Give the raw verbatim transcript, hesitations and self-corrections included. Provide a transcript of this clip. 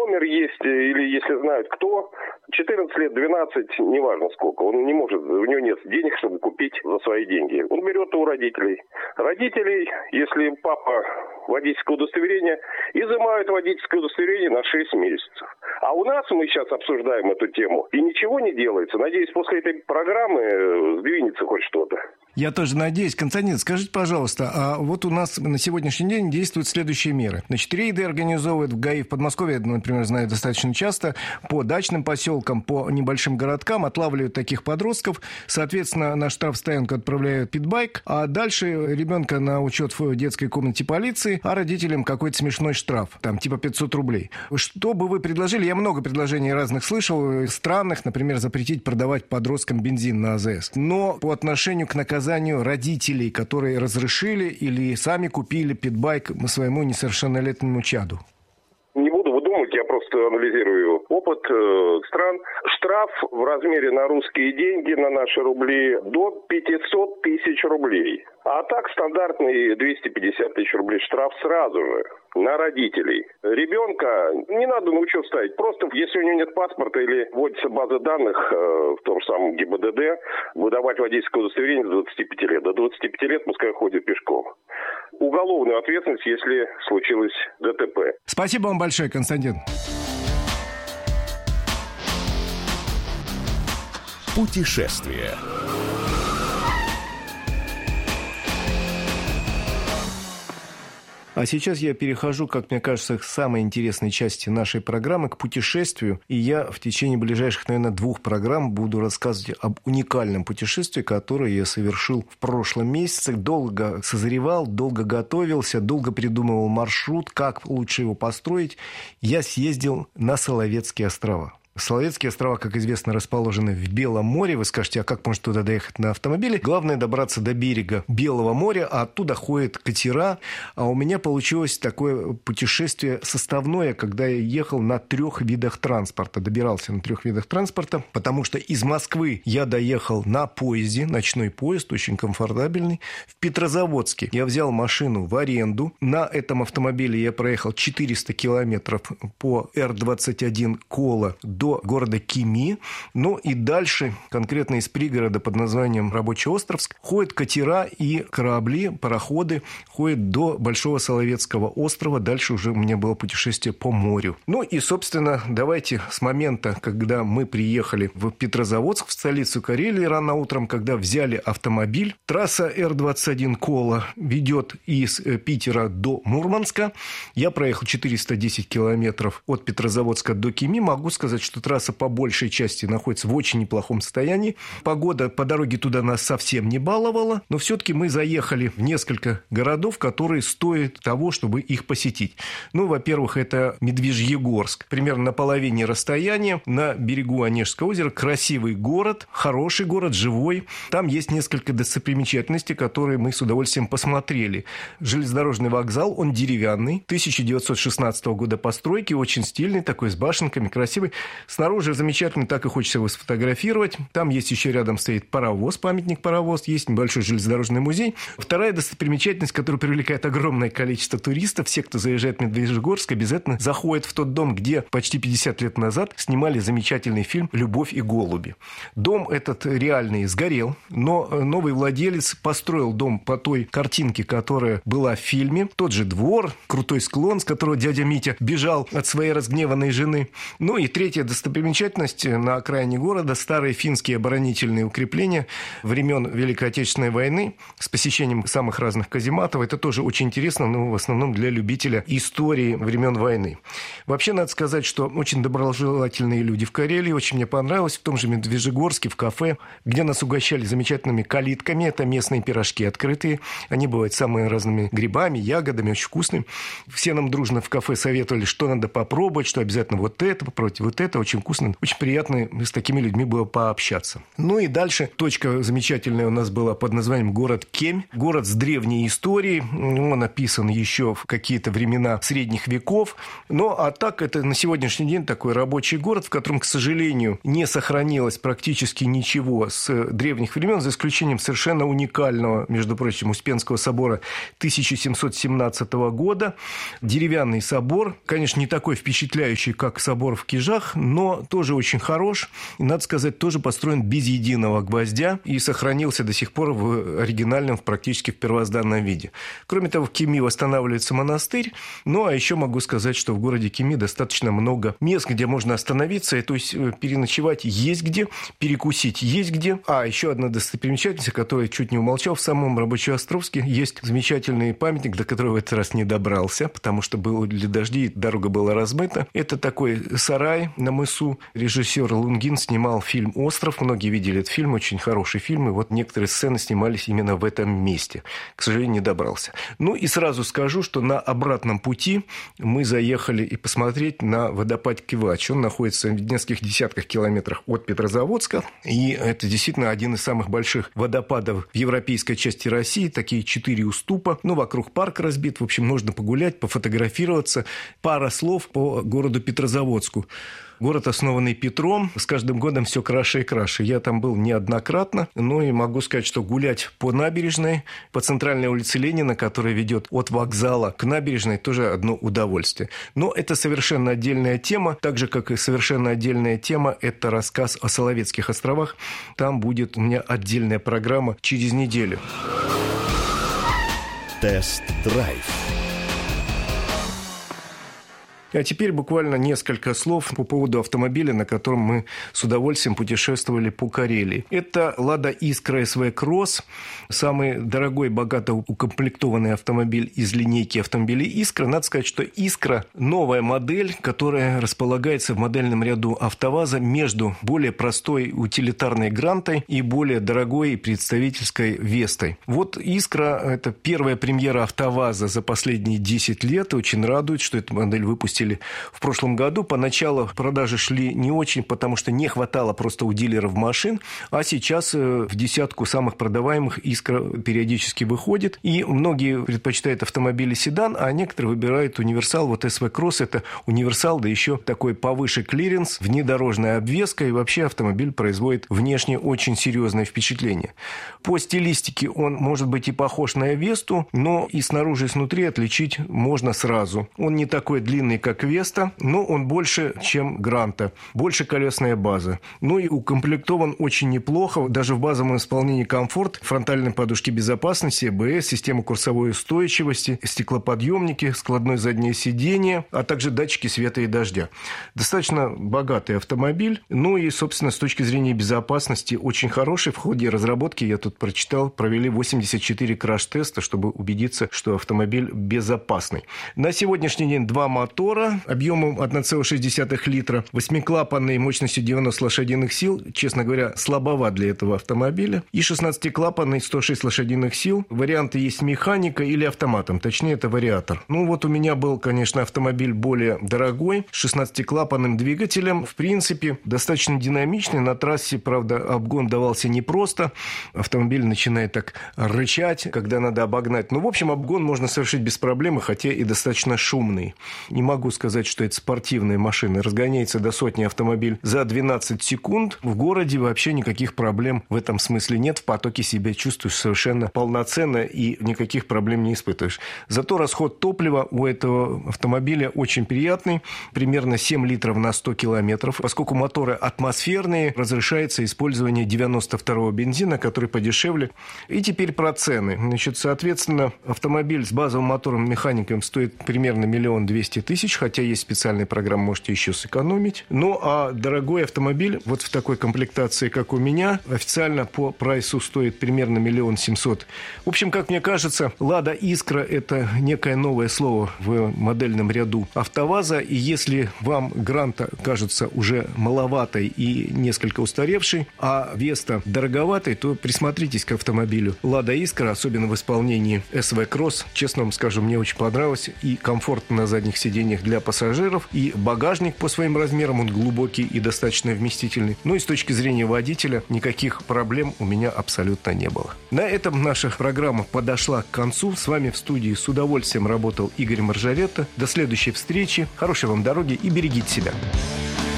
номер есть, или если знают кто, четырнадцать лет, двенадцать, неважно сколько, он не может, у него нет денег, чтобы купить за свои деньги. Он берет у родителей. Родителей, если папа водительское удостоверение, изымают водительское удостоверение на шесть месяцев. А у нас мы сейчас обсуждаем эту тему, и ничего не делается. Надеюсь, после этой программы сдвинется хоть что-то. Я тоже надеюсь. Константин, скажите, пожалуйста, а вот у нас на сегодняшний день действуют следующие меры. Значит, рейды организовывают в ГАИ в Подмосковье, например, знаю достаточно часто, по дачным поселкам, по небольшим городкам, отлавливают таких подростков, соответственно, на штрафстоянку отправляют питбайк, а дальше ребенка на учет в детской комнате полиции, а родителям какой-то смешной штраф, там, типа пятьсот рублей. Что бы вы предложили? Я много предложений разных слышал, странных, например, запретить продавать подросткам бензин на АЗС. Но по отношению к наказанию родителей, которые разрешили или сами купили питбайк своему несовершеннолетнему чаду. Не буду выдумывать, я просто анализирую опыт э, стран. Штраф в размере на русские деньги, на наши рубли, до пятьсот тысяч рублей. А так стандартный двести пятьдесят тысяч рублей штраф сразу же на родителей. Ребенка не надо на учет ставить. Просто если у него нет паспорта или вводится база данных э, в том же самом ГИБДД, выдавать водительское удостоверение до двадцати пяти лет. До двадцати пяти лет пускай ходит пешком. Уголовную ответственность, если случилось ДТП. Спасибо вам большое, Константин. Путешествие. А сейчас я перехожу, как мне кажется, к самой интересной части нашей программы, к путешествию. И я в течение ближайших, наверное, двух программ буду рассказывать об уникальном путешествии, которое я совершил в прошлом месяце. Долго созревал, долго готовился, долго придумывал маршрут, как лучше его построить. Я съездил на Соловецкие острова. Соловецкие острова, как известно, расположены в Белом море. Вы скажете, а как можно туда доехать на автомобиле? Главное добраться до берега Белого моря, а оттуда ходят катера. А у меня получилось такое путешествие составное, когда я ехал на трех видах транспорта. Добирался на трех видах транспорта, потому что из Москвы я доехал на поезде, ночной поезд, очень комфортабельный. В Петрозаводске я взял машину в аренду. На этом автомобиле я проехал четыреста километров по Эр двадцать один Кола до города Кеми. Ну и дальше, конкретно из пригорода под названием Рабочеостровск, ходят катера и корабли, пароходы, ходят до Большого Соловецкого острова. Дальше уже у меня было путешествие по морю. Ну и, собственно, давайте с момента, когда мы приехали в Петрозаводск, в столицу Карелии, рано утром, когда взяли автомобиль. Трасса Эр двадцать один Кола ведет из Питера до Мурманска. Я проехал четыреста десять километров от Петрозаводска до Кеми. Могу сказать, что трасса по большей части находится в очень неплохом состоянии. Погода по дороге туда нас совсем не баловала, но все-таки мы заехали в несколько городов, которые стоят того, чтобы их посетить. Ну, во-первых, это Медвежьегорск. Примерно на половине расстояния на берегу Онежского озера. Красивый город, хороший город, живой. Там есть несколько достопримечательностей, которые мы с удовольствием посмотрели. Железнодорожный вокзал, он деревянный, тысяча девятьсот шестнадцатого года постройки, очень стильный, такой с башенками, красивый. Снаружи замечательно, так и хочется его сфотографировать. Там есть еще рядом стоит паровоз, памятник паровоз, есть небольшой железнодорожный музей. Вторая достопримечательность, которая привлекает огромное количество туристов, все, кто заезжает в Медвежьегорск, обязательно заходят в тот дом, где почти пятьдесят лет назад снимали замечательный фильм «Любовь и голуби». Дом этот реальный сгорел, но новый владелец построил дом по той картинке, которая была в фильме. Тот же двор, крутой склон, с которого дядя Митя бежал от своей разгневанной жены. Ну и третья достопримечательность на окраине города – старые финские оборонительные укрепления времен Великой Отечественной войны с посещением самых разных казематов. Это тоже очень интересно, но в основном для любителя истории времен войны. Вообще, надо сказать, что очень доброжелательные люди в Карелии. Очень мне понравилось в том же Медвежьегорске, в кафе, где нас угощали замечательными калитками. Это местные пирожки открытые. Они бывают самыми разными грибами, ягодами, очень вкусные. Все нам дружно в кафе советовали, что надо попробовать, что обязательно вот это попробовать, вот это. Очень вкусно, очень приятно с такими людьми было пообщаться. Ну и дальше точка замечательная у нас была под названием город Кемь. Город с древней историей. Он описан еще в какие-то времена средних веков. Но от так, это на сегодняшний день такой рабочий город, в котором, к сожалению, не сохранилось практически ничего с древних времен, за исключением совершенно уникального, между прочим, Успенского собора тысяча семьсот семнадцатого года. Деревянный собор, конечно, не такой впечатляющий, как собор в Кижах, но тоже очень хорош. И, надо сказать, тоже построен без единого гвоздя и сохранился до сих пор в оригинальном, практически в первозданном виде. Кроме того, в Кеми восстанавливается монастырь. Ну, а еще могу сказать, что в городе Кеми достаточно много мест, где можно остановиться, и, то есть переночевать есть где, перекусить есть где. А еще одна достопримечательность, которую я чуть не умолчал, в самом Рабочеостровске есть замечательный памятник, до которого в этот раз не добрался, потому что были дожди, дорога была размыта. Это такой сарай на мысу. Режиссер Лунгин снимал фильм «Остров». Многие видели этот фильм, очень хороший фильм, и вот некоторые сцены снимались именно в этом месте. К сожалению, не добрался. Ну и сразу скажу, что на обратном пути мы заехали и посмотреть на водопад Кивач. Он находится в нескольких десятках километрах от Петрозаводска, и это действительно один из самых больших водопадов в европейской части России. Такие четыре уступа. Ну, вокруг парк разбит. В общем, можно погулять, пофотографироваться. Пара слов по городу Петрозаводску. Город, основанный Петром, с каждым годом все краше и краше. Я там был неоднократно, но и могу сказать, что гулять по набережной, по центральной улице Ленина, которая ведет от вокзала к набережной, тоже одно удовольствие. Но это совершенно отдельная тема, так же, как и совершенно отдельная тема – это рассказ о Соловецких островах. Там будет у меня отдельная программа через неделю. Тест-драйв. А теперь буквально несколько слов по поводу автомобиля, на котором мы с удовольствием путешествовали по Карелии. Это «Лада Искра эс ви Кросс», самый дорогой, богато укомплектованный автомобиль из линейки автомобилей «Искра». Надо сказать, что «Искра» – новая модель, которая располагается в модельном ряду «АвтоВАЗа» между более простой утилитарной «Грантой» и более дорогой представительской «Вестой». Вот «Искра» – это первая премьера «АвтоВАЗа» за последние десять лет. Очень радует, что эту модель выпустили в прошлом году. Поначалу продажи шли не очень, потому что не хватало просто у дилеров машин, а сейчас в десятку самых продаваемых «Искра» периодически выходит, и многие предпочитают автомобили седан, а некоторые выбирают универсал. Вот эс ви Кросс – это универсал, да еще такой повыше клиренс, внедорожная обвеска, и вообще автомобиль производит внешне очень серьезное впечатление. По стилистике он может быть и похож на Весту, но и снаружи, и снутри отличить можно сразу. Он не такой длинный, как как Веста, но он больше, чем Гранта. Больше колесная база. Ну и укомплектован очень неплохо. Даже в базовом исполнении комфорт, фронтальные подушки безопасности, эй би эс, система курсовой устойчивости, стеклоподъемники, складное заднее сиденье, а также датчики света и дождя. Достаточно богатый автомобиль. Ну и, собственно, с точки зрения безопасности очень хороший. В ходе разработки, я тут прочитал, провели восемьдесят четыре краш-теста, чтобы убедиться, что автомобиль безопасный. На сегодняшний день два мотора объемом одна целая шесть десятых литра, восьмиклапанной мощностью девяносто лошадиных сил, честно говоря, слабоват для этого автомобиля, и шестнадцатиклапанной сто шесть лошадиных сил. Варианты есть механика или автоматом, точнее, это вариатор. Ну вот у меня был, конечно, автомобиль более дорогой, с шестнадцатиклапанным двигателем, в принципе, достаточно динамичный, на трассе, правда, обгон давался непросто, автомобиль начинает так рычать, когда надо обогнать. Ну, в общем, обгон можно совершить без проблем, хотя и достаточно шумный. Не могу сказать, что это спортивная машина. Разгоняется до сотни автомобиль за двенадцать секунд. В городе вообще никаких проблем в этом смысле нет. В потоке себя чувствуешь совершенно полноценно и никаких проблем не испытываешь. Зато расход топлива у этого автомобиля очень приятный. Примерно семь литров на сто километров. Поскольку моторы атмосферные, разрешается использование девяносто второго бензина, который подешевле. И теперь про цены. Значит, соответственно, автомобиль с базовым мотором механиком стоит примерно миллион двести тысяч, хотя есть специальная программа, можете еще сэкономить. Ну, а дорогой автомобиль, вот в такой комплектации, как у меня, официально по прайсу стоит примерно миллион семьсот. В общем, как мне кажется, «Лада Искра» – это некое новое слово в модельном ряду АвтоВАЗа, и если вам Гранта кажется уже маловатой и несколько устаревшей, а Веста дороговатой, то присмотритесь к автомобилю «Лада Искра», особенно в исполнении эс ви Кросс. Честно вам скажу, мне очень понравилось, и комфорт на задних сиденьях для для пассажиров, и багажник по своим размерам, он глубокий и достаточно вместительный. Ну и с точки зрения водителя никаких проблем у меня абсолютно не было. На этом наша программа подошла к концу. С вами в студии с удовольствием работал Игорь Маржаретта. До следующей встречи. Хорошей вам дороги и берегите себя.